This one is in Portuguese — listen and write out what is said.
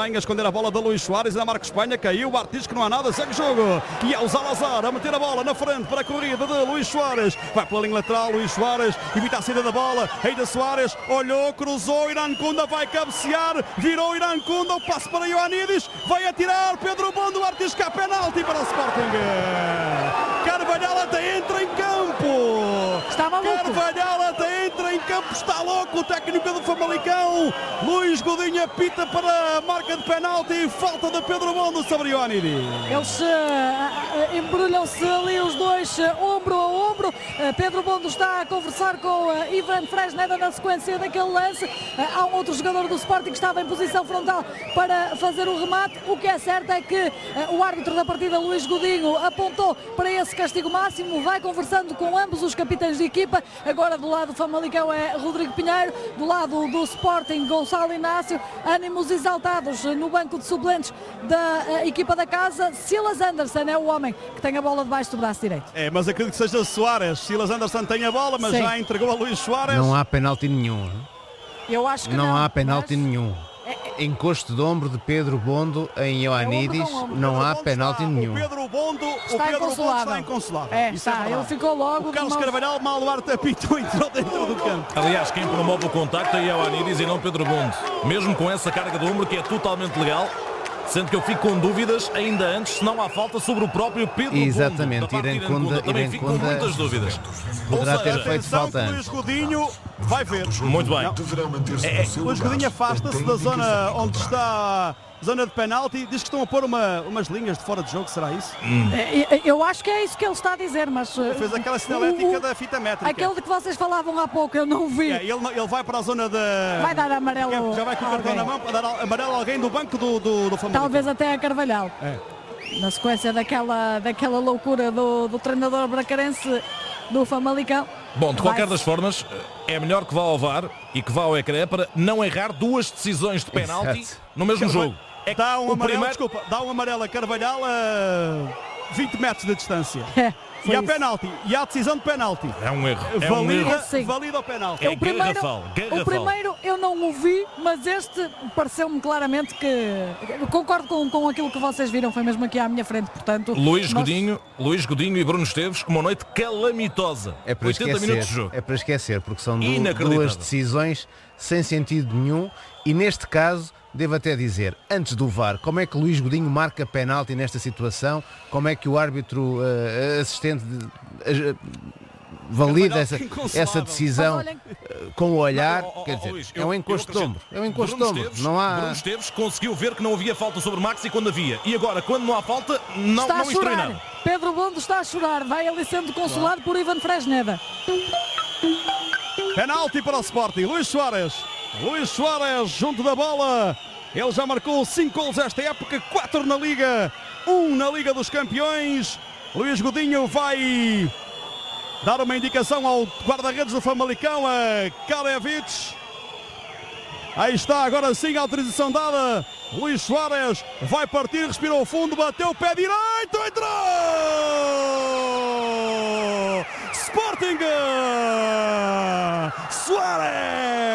bem a esconder a bola da Luís Soares, ainda marca Espanha, caiu, Bart diz que não há nada, segue o jogo, e é o Salazar a meter a bola na frente para a corrida de Luís Soares, vai pela linha lateral, Luís Soares, evita a saída da bola, ainda Soares, olhou, cruzou, Irankunda vai cabecear, virou Irankunda, o passe para Ioannidis, vai atirar, Pedro Bondo, Bart diz que há penalti para o Sporting. Carvalhal até entra em campo. Está maluco. Carvalhal até entra em campo, está louco o técnico do Famalicão. Luís Godinho apita para a marca de penalti e falta de Pedro Bondo sobre Ioannidis. Eles embrulham-se ali os dois, ombro a ombro. Pedro Bondo está a conversar com Ivan Fresneda na sequência daquele lance. Há um outro jogador do Sporting que estava em posição frontal para fazer o remate. O que é certo é que o árbitro da partida, Luís Godinho, apontou para esse castigo máximo, vai conversando com ambos os capitães de equipa. Agora do lado do Famalicão é Rodrigo Pinheiro, do lado do Sporting Gonçalo Inácio, ânimos exaltados no banco de suplentes da equipa da casa. Silas Anderson é o homem que tem a bola debaixo do braço direito. Mas acredito que seja Soares. Silas Anderson tem a bola, mas sim, já entregou a Luís Soares. Não há penalti nenhum. Eu acho que não há penalti nenhum. Encosto de ombro de Pedro Bondo em Ioannidis, não há penalti nenhum. O Pedro Bondo está inconsolável. Ele ficou logo. O Carlos Carvalhal, mal o arte apitou, entrou dentro do campo. Aliás, quem promove o contacto é Ioannidis e não Pedro Bondo. Mesmo com essa carga de ombro que é totalmente legal, sendo que eu fico com dúvidas ainda antes se não há falta sobre o próprio Pedro Exatamente, Bondo. Exatamente, também fico com muitas dúvidas. Poderá ter feito falta antes. Luís Godinho vai ver. Muito bem. Luís Godinho afasta-se da zona onde está a zona de penalti, diz que estão a pôr umas linhas de fora de jogo, será isso? Eu acho que é isso que ele está a dizer, mas... Fez aquela sinalética da fita métrica. Aquele de que vocês falavam há pouco, eu não vi. Ele vai para a zona de... Vai dar amarelo. Já vai com o cartão na mão para dar amarelo a alguém do banco do Famalicão. Talvez até a Carvalhal. Na sequência daquela loucura do treinador bracarense do Famalicão. Bom, de qualquer das formas, é melhor que vá ao VAR e que vá ao ecrã para não errar duas decisões de penalti no mesmo jogo. Dá um amarelo a Carvalhal a 20 metros de distância. E há penalti, e há decisão de penalti. É um erro. Valida o penalti. O primeiro eu não o vi, mas este pareceu-me claramente que... Concordo com aquilo que vocês viram, foi mesmo aqui à minha frente, portanto... Luís Godinho e Bruno Esteves, uma noite calamitosa. É para 80 minutos de jogo. É para esquecer, porque são duas decisões sem sentido nenhum e neste caso... Devo até dizer, antes do VAR, como é que Luís Godinho marca penalti nesta situação? Como é que o árbitro assistente valida essa decisão com o olhar? Quer dizer, Luís, é um encosto de ombro. É um encosto de ombro. Bruno Esteves conseguiu ver que não havia falta sobre Maxi quando havia. E agora, quando não há falta, não instrui nada. Pedro Bondo está a chorar. Vai ali sendo consolado por Ivan Fresneda. Penalti para o Sporting. Luís Soares junto da bola. Ele já marcou 5 gols esta época, 4 na Liga, 1 na Liga dos Campeões. Luís Godinho vai dar uma indicação ao guarda-redes do Famalicão, a Karevich. Aí está, agora sim a autorização dada. Luís Soares vai partir, respirou fundo, bateu o pé direito, entrou! Sporting! Soares!